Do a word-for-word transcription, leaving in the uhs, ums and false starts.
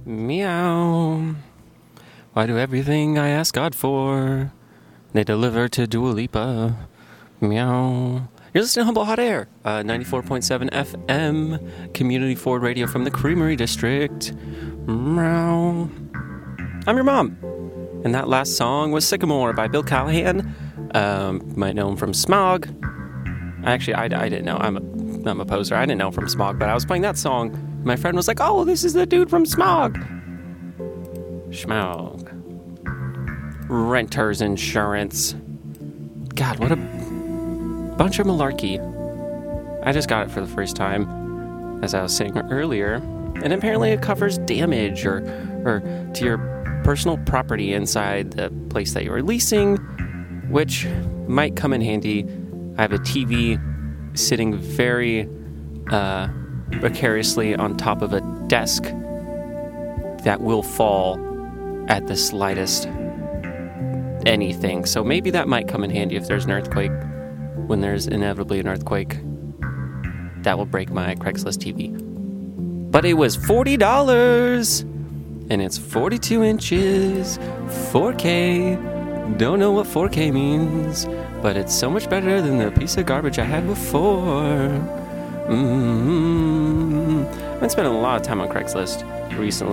Meow. Why do everything I ask God for, they deliver to Dua Lipa? Meow. You're listening to Humble Hot Air, uh, ninety-four point seven F M, Community Ford Radio from the Creamery District. Meow. I'm your mom. And that last song was Sycamore by Bill Callahan. Um, you might know him from Smog. Actually, I, I didn't know. I'm a, I'm a poser. I didn't know him from Smog, but I was playing that song. My friend was like, oh, this is the dude from Smog. Schmog. Renter's insurance. God, what a bunch of malarkey. I just got it for the first time, as I was saying earlier. And apparently it covers damage or, or to your personal property inside the place that you're leasing, which might come in handy. I have a T V sitting very uh, precariously on top of a desk that will fall at the slightest anything. So maybe that might come in handy if there's an earthquake. When there's inevitably an earthquake, that will break my Craigslist T V. But it was forty dollars, and it's forty-two inches, four K. Don't know what four K means, but it's so much better than the piece of garbage I had before. Mm-hmm. I've been spending a lot of time on Craigslist recently.